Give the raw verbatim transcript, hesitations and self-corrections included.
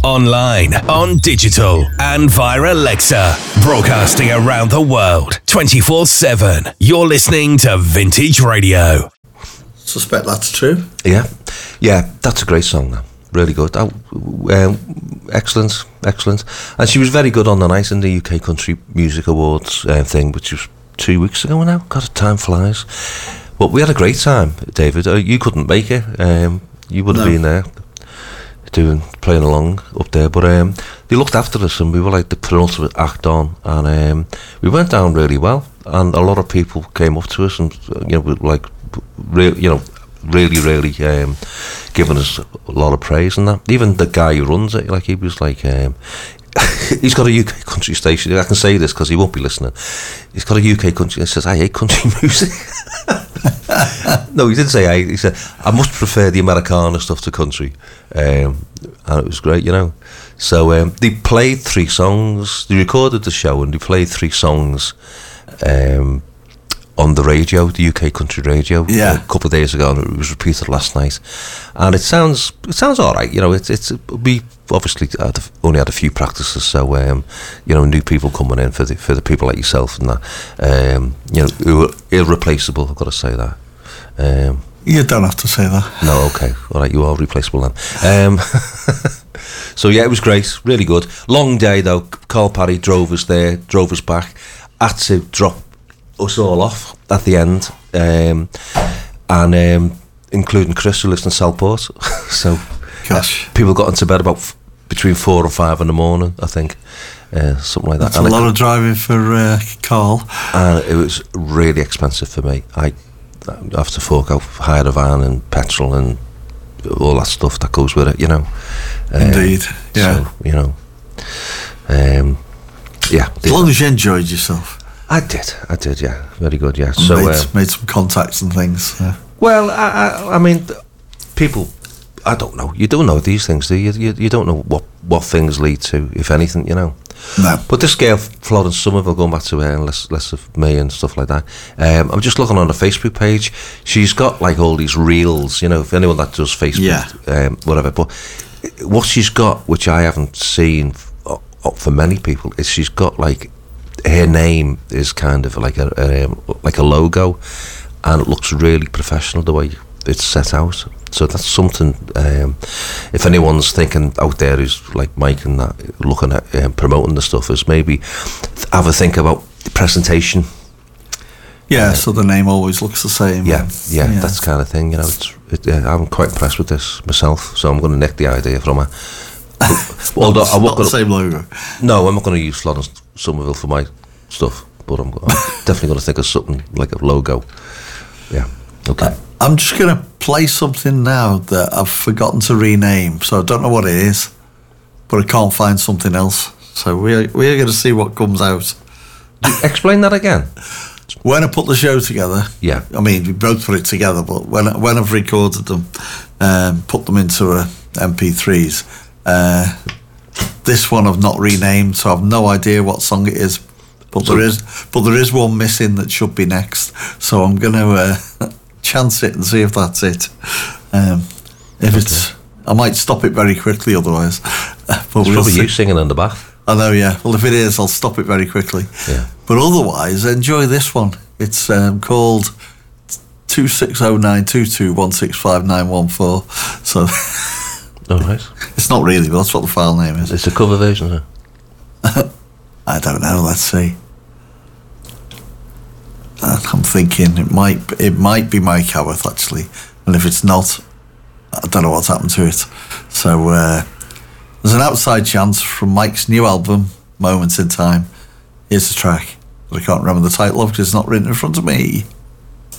online, on digital, and via Alexa. Broadcasting around the world, twenty-four seven. You're listening to Vintage Radio. Suspect that's true. Yeah, yeah, that's a great song, though. Really good. Oh, um, excellent, excellent. And she was very good on the night in the U K Country Music Awards uh, thing, which was two weeks ago now. God, time flies. But we had a great time, David. Uh, you couldn't make it. Um, you would have no. been there, doing playing along up there. But um, they looked after us, and we were like the penultimate act on, and um, we went down really well. And a lot of people came up to us, and you know, like, re- you know. really really um, giving us a lot of praise and that. Even the guy who runs it, like, he was like um, he's got a U K country station. I can say this because he won't be listening. He's got a U K country, he says, I hate country music. No, he didn't say I hate. He said, I much prefer the Americana stuff to country. Um, and it was great, you know. So um, they played three songs. They recorded the show and they played three songs um on the radio, the U K Country Radio, yeah. a couple of days ago, and it was repeated last night. And it sounds it sounds all right, you know. It's it's we obviously had, only had a few practices, so um, you know, new people coming in for the for the people like yourself and that, um, you know, who are irreplaceable. I've got to say that. Um, you don't have to say that. No, okay, all right, you are replaceable then. Um, so yeah, it was great, really good. Long day though. Carl Parry drove us there, drove us back. Had to drop us all off at the end, um, and um, including Chris, who lives in Southport. So gosh, people got into bed about f- between four and five in the morning, I think, uh, something like that. That's and a lot it, of driving for uh, Carl. And it was really expensive for me. I, I have to fork out, hire a van and petrol and all that stuff that goes with it, you know. Um, Indeed, yeah. So, you know, um, yeah. As long as you enjoyed yourself. I did, I did, yeah, very good, yeah. And so made, uh, made some contacts and things. Yeah. Well, I, I, I mean, people, I don't know. You don't know these things, do you? You, you don't know what, what things lead to, if anything, you know. No. But this girl, Florence Somerville, going back to her and less, less of me and stuff like that. Um, I'm just looking on the Facebook page. She's got like all these reels, you know. If anyone that does Facebook, yeah. um, whatever. But what she's got, which I haven't seen f- for many people, is she's got like. Her name is kind of like a um, like a logo, and it looks really professional the way it's set out. So that's something. Um, if anyone's thinking out there who's like Mike and that, looking at um, promoting the stuff, is maybe have a think about the presentation. Yeah, uh, so the name always looks the same. Yeah, yeah, yeah. That's kind of thing. You know, it's, it, yeah, I'm quite impressed with this myself. So I'm going to nick the idea from her. Although I won't not the same logo. No, I'm not going to use Florence Somerville for my stuff, but I'm, I'm definitely going to think of something like a logo. Yeah, okay. Uh, I'm just going to play something now that I've forgotten to rename, so I don't know what it is, but I can't find something else. So we're, we're going to see what comes out. Explain that again. When I put the show together, yeah, I mean, we both put it together, but when, when I've recorded them, um, put them into a M P threes, Uh, this one I've not renamed, so I've no idea what song it is. But so, there is, but there is one missing that should be next. So I'm going to uh, chance it and see if that's it. Um, if okay. it's, I might stop it very quickly otherwise. But it's we'll probably see. You singing in the bath. I know, yeah. Well, if it is, I'll stop it very quickly. Yeah. But otherwise, enjoy this one. It's um, called two six oh nine two two one six five nine one four. So. All right. It's not really, but that's what the file name is. It's a cover version, isn't it? I don't know. Let's see. I'm thinking it might it might be Mike Howarth actually, and if it's not, I don't know what's happened to it. So uh, there's an outside chance from Mike's new album, Moments in Time. Here's the track that I can't remember the title of because it's not written in front of me.